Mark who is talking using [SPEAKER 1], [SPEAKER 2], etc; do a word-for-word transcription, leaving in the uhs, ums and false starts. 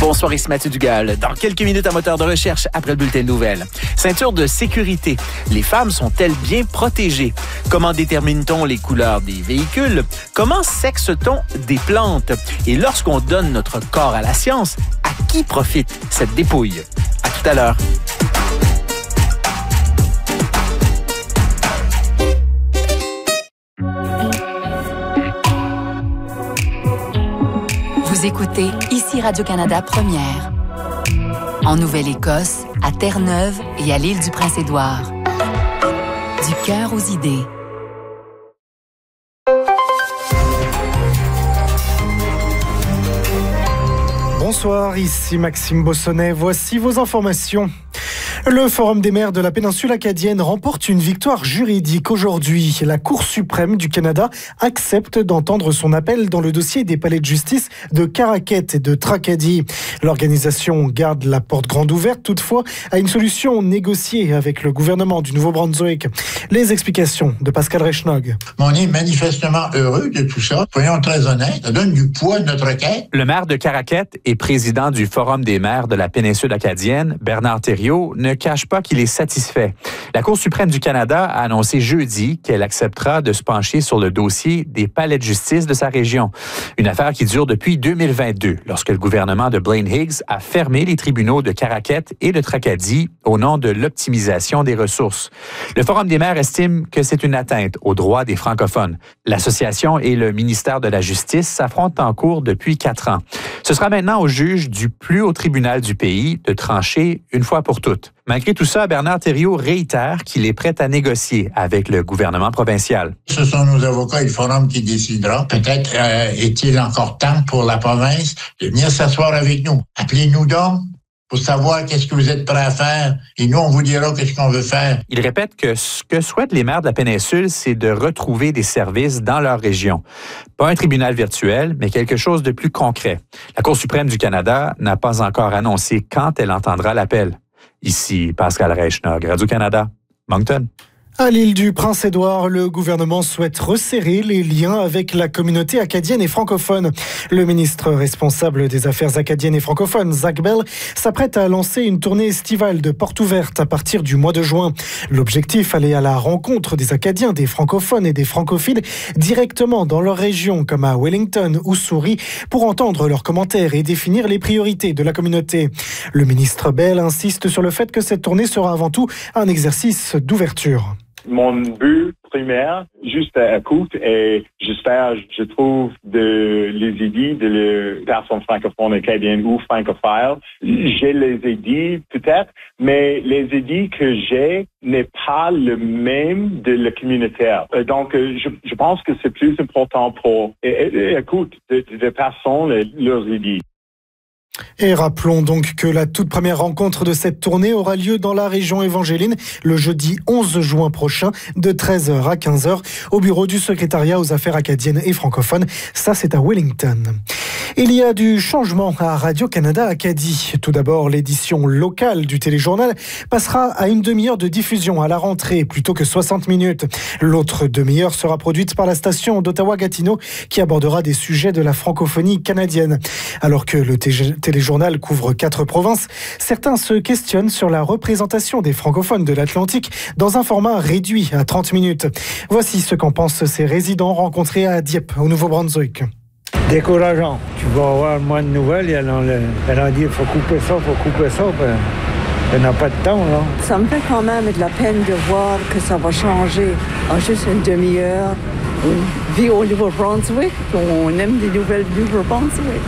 [SPEAKER 1] Bonsoir, ici Mathieu Dugal. Dans quelques minutes, un moteur de recherche après le bulletin de nouvelles. Ceinture de sécurité. Les femmes sont-elles bien protégées? Comment détermine-t-on les couleurs des véhicules? Comment sexe-t-on des plantes? Et lorsqu'on donne notre corps à la science, à qui profite cette dépouille? À tout à l'heure.
[SPEAKER 2] Vous écoutez ici Radio-Canada Première. En Nouvelle-Écosse, à Terre-Neuve et à l'île du Prince-Édouard. Du cœur aux idées.
[SPEAKER 3] Bonsoir, ici Maxime Bossonnet. Voici vos informations. Le Forum des maires de la péninsule acadienne remporte une victoire juridique aujourd'hui. La Cour suprême du Canada accepte d'entendre son appel dans le dossier des palais de justice de Caraquet et de Tracadie. L'organisation garde la porte grande ouverte toutefois à une solution négociée avec le gouvernement du Nouveau-Brunswick. Les explications de Pascal Reichnog.
[SPEAKER 4] On est manifestement heureux de tout ça. Soyons très honnêtes, ça donne du poids à notre quête.
[SPEAKER 5] Le maire de Caraquet et président du Forum des maires de la péninsule acadienne, Bernard Thériault, ne cache pas qu'il est satisfait. La Cour suprême du Canada a annoncé jeudi qu'elle acceptera de se pencher sur le dossier des palais de justice de sa région. Une affaire qui dure depuis deux mille vingt-deux, lorsque le gouvernement de Blaine Higgs a fermé les tribunaux de Caraquet et de Tracadie au nom de l'optimisation des ressources. Le Forum des maires estime que c'est une atteinte aux droits des francophones. L'association et le ministère de la Justice s'affrontent en cours depuis quatre ans. Ce sera maintenant au juge du plus haut tribunal du pays de trancher une fois pour toutes. Malgré tout ça, Bernard Thériault réitère qu'il est prêt à négocier avec le gouvernement provincial.
[SPEAKER 4] Ce sont nos avocats et le Forum qui décidera. Peut-être euh, est-il encore temps pour la province de venir s'asseoir avec nous. Appelez-nous donc pour savoir qu'est-ce que vous êtes prêts à faire et nous, on vous dira qu'est-ce qu'on veut faire.
[SPEAKER 5] Il répète que ce que souhaitent les maires de la péninsule, c'est de retrouver des services dans leur région. Pas un tribunal virtuel, mais quelque chose de plus concret. La Cour suprême du Canada n'a pas encore annoncé quand elle entendra l'appel. Ici Pascal Reichnog, Radio-Canada, Moncton.
[SPEAKER 3] À l'île du Prince-Édouard, le gouvernement souhaite resserrer les liens avec la communauté acadienne et francophone. Le ministre responsable des Affaires acadiennes et francophones, Zach Bell, s'apprête à lancer une tournée estivale de portes ouvertes à partir du mois de juin. L'objectif, aller à la rencontre des Acadiens, des francophones et des francophiles directement dans leur région, comme à Wellington ou Souris, pour entendre leurs commentaires et définir les priorités de la communauté. Le ministre Bell insiste sur le fait que cette tournée sera avant tout un exercice d'ouverture.
[SPEAKER 6] Mon but primaire, juste à écoute, et j'espère, je trouve, de les idées de les personnes francophones acadiennes ou francophiles. J'ai les idées, peut-être, mais les idées que j'ai n'est pas le même de la communautaire. Donc, je, je pense que c'est plus important pour, écoute, de, de personnes, leurs idées.
[SPEAKER 3] Et rappelons donc que la toute première rencontre de cette tournée aura lieu dans la région évangéline le jeudi onze juin prochain de treize heures à quinze heures au bureau du secrétariat aux affaires acadiennes et francophones. Ça, c'est à Wellington. Il y a du changement à Radio-Canada Acadie. Tout d'abord, l'édition locale du téléjournal passera à une demi-heure de diffusion à la rentrée plutôt que soixante minutes. L'autre demi-heure sera produite par la station d'Ottawa-Gatineau qui abordera des sujets de la francophonie canadienne. Alors que le t- téléjournal couvre quatre provinces, certains se questionnent sur la représentation des francophones de l'Atlantique dans un format réduit à trente minutes. Voici ce qu'en pensent ces résidents rencontrés à Dieppe, au Nouveau-Brunswick.
[SPEAKER 7] Décourageant. Tu vas avoir moins de nouvelles, ils allons, ils allons dire « faut couper ça, faut couper ça ». Ben, il n'y en a pas de temps, là.
[SPEAKER 8] Ça me fait quand même de la peine de voir que ça va changer en juste une demi-heure. On vit au Nouveau-Brunswick, on aime des nouvelles du Nouveau-Brunswick.